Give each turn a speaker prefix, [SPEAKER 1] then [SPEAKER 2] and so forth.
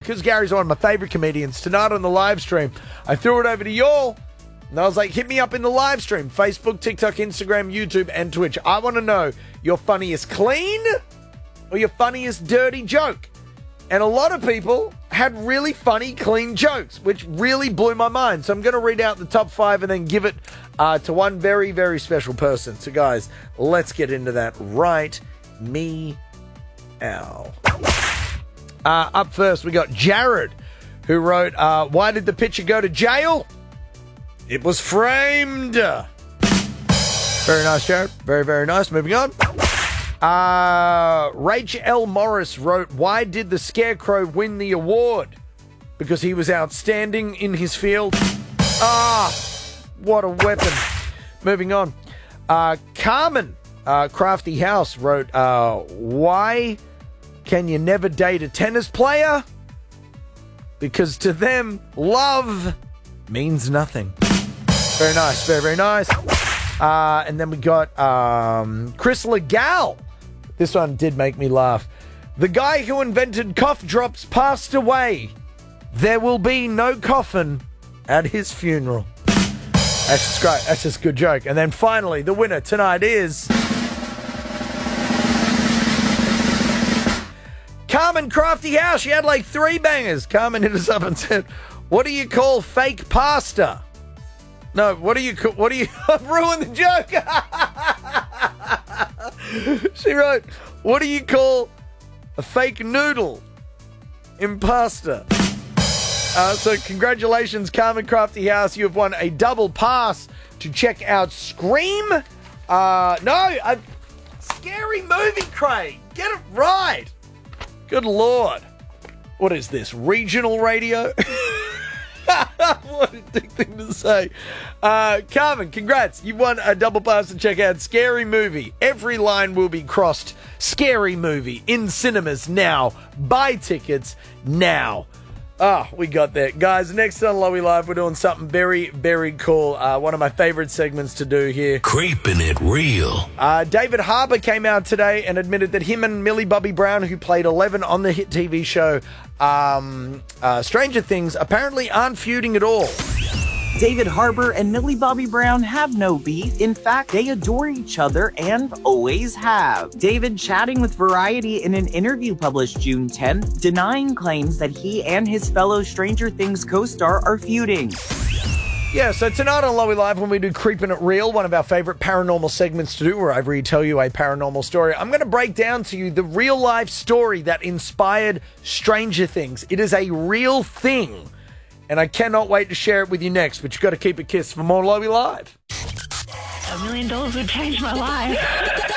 [SPEAKER 1] because Gary's one of my favourite comedians, tonight on the live stream, I threw it over to y'all. And I was like, hit me up in the live stream. Facebook, TikTok, Instagram, YouTube, and Twitch. I want to know your funniest clean or your funniest dirty joke. And a lot of people had really funny, clean jokes, which really blew my mind. So I'm going to read out the top 5 and then give it to one very, very special person. So, guys, let's get into that right meow. Up first, we got Jared, who wrote, why did the pitcher go to jail? It was framed. Very nice, Jared. Very, very nice. Moving on. Rach L. Morris wrote, why did the Scarecrow win the award? Because he was outstanding in his field. What a weapon. Moving on. Carmen, Crafty House, wrote, why can you never date a tennis player? Because to them, love means nothing. Very nice. Very, very nice. And then we got Chris Legal. This one did make me laugh. The guy who invented cough drops passed away. There will be no coffin at his funeral. That's just great. That's just a good joke. And then finally, the winner tonight is Carmen Crafty House. She had like 3 bangers. Carmen hit us up and said, what do you call fake pasta? No, what do you... I've ruined the joke. She wrote, what do you call a fake noodle in pasta? So congratulations, Carmen Crafty House. You have won a double pass to check out Scream. Scary Movie, Craig. Get it right. Good Lord. What is this, regional radio? What a dick thing to say. Carmen, congrats. You won a double pass to check out Scary Movie. Every line will be crossed. Scary Movie in cinemas now. Buy tickets now. We got that. Guys, next on Lowy Live, we're doing something very, very cool. One of my favorite segments to do here.
[SPEAKER 2] Creeping It Real.
[SPEAKER 1] David Harbour came out today and admitted that him and Millie Bobby Brown, who played Eleven on the hit TV show Stranger Things, apparently aren't feuding at all.
[SPEAKER 3] David Harbour and Millie Bobby Brown have no beef. In fact, they adore each other and always have. David, chatting with Variety in an interview published June 10th, denying claims that he and his fellow Stranger Things co-star are feuding.
[SPEAKER 1] Yeah, so tonight on Lowy Live, when we do Creeping It Real, one of our favorite paranormal segments to do, where I retell you a paranormal story, I'm going to break down to you the real-life story that inspired Stranger Things. It is a real thing, and I cannot wait to share it with you next, but you've got to keep it kissed for more Lowy Live.
[SPEAKER 4] $1 million would change my life.